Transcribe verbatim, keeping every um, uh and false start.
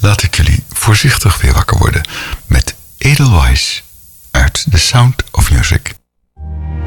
laat ik jullie voorzichtig weer wakker worden met Edelweiss uit The Sound of Music.